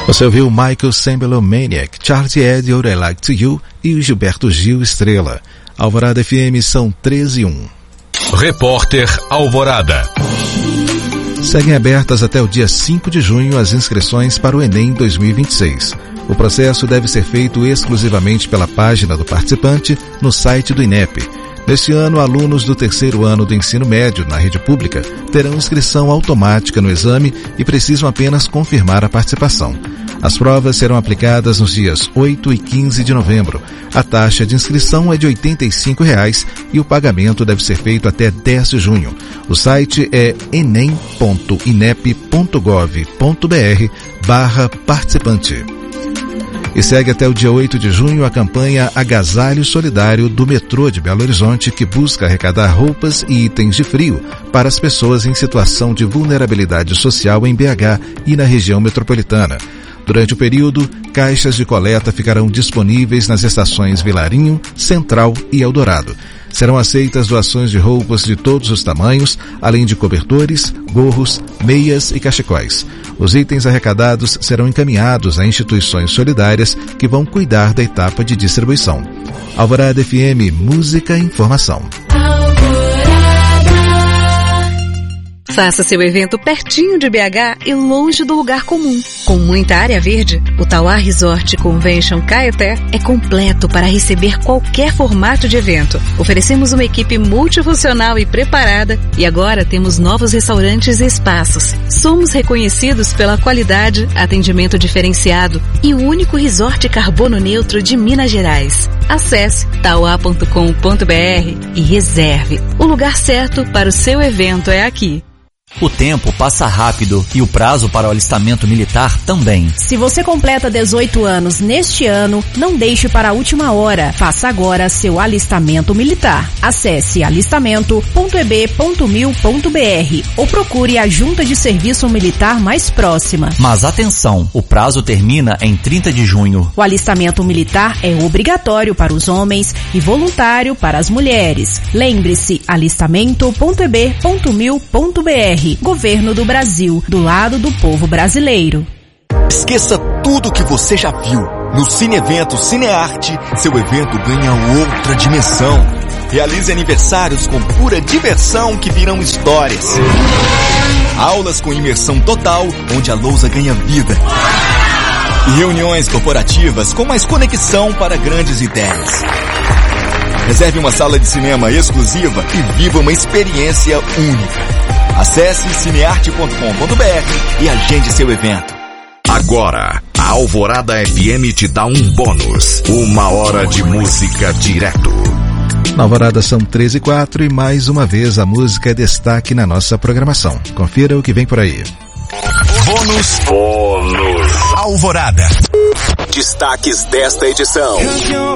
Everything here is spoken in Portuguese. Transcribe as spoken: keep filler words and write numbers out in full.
Você ouviu Michael Sembello Maniac, Charlie Edio, I Like to You e o Gilberto Gil Estrela. Alvorada F M são treze e um. Repórter Alvorada. Seguem abertas até o dia cinco de junho as inscrições para o Enem dois mil e vinte e seis. O processo deve ser feito exclusivamente pela página do participante no site do INEP. Neste ano, alunos do terceiro ano do ensino médio na rede pública terão inscrição automática no exame e precisam apenas confirmar a participação. As provas serão aplicadas nos dias oito e quinze de novembro. A taxa de inscrição é de oitenta e cinco reais e o pagamento deve ser feito até dez de junho. O site é enem ponto inep ponto gov ponto br barra participante. E segue até o dia oito de junho a campanha Agasalho Solidário do Metrô de Belo Horizonte, que busca arrecadar roupas e itens de frio para as pessoas em situação de vulnerabilidade social em B H e na região metropolitana. Durante o período, caixas de coleta ficarão disponíveis nas estações Vilarinho, Central e Eldorado. Serão aceitas doações de roupas de todos os tamanhos, além de cobertores, gorros, meias e cachecóis. Os itens arrecadados serão encaminhados a instituições solidárias que vão cuidar da etapa de distribuição. Alvorada F M, música e informação. Faça seu evento pertinho de B H e longe do lugar comum. Com muita área verde, o Tauá Resort Convention Caeté é completo para receber qualquer formato de evento. Oferecemos uma equipe multifuncional e preparada e agora temos novos restaurantes e espaços. Somos reconhecidos pela qualidade, atendimento diferenciado e o único resort carbono neutro de Minas Gerais. Acesse tauá ponto com ponto br e reserve. O lugar certo para o seu evento é aqui. O tempo passa rápido e o prazo para o alistamento militar também. Se você completa dezoito anos neste ano, não deixe para a última hora. Faça agora seu alistamento militar. Acesse alistamento ponto e b ponto mil ponto br ou procure a junta de serviço militar mais próxima. Mas atenção, o prazo termina em trinta de junho. O alistamento militar é obrigatório para os homens e voluntário para as mulheres. Lembre-se, alistamento ponto e b ponto mil ponto br. Governo do Brasil, do lado do povo brasileiro. Esqueça tudo que você já viu. No Cine Evento Cinearte, seu evento ganha outra dimensão. Realize aniversários com pura diversão que virão histórias. Aulas com imersão total, onde a lousa ganha vida. E reuniões corporativas com mais conexão para grandes ideias. Reserve uma sala de cinema exclusiva e viva uma experiência única. Acesse cinearte ponto com ponto br e agende seu evento. Agora, a Alvorada F M te dá um bônus. Uma hora de música direto. Na Alvorada são treze e quatro e mais uma vez a música é destaque na nossa programação. Confira o que vem por aí. Bônus. Bônus. Alvorada. Destaques desta edição.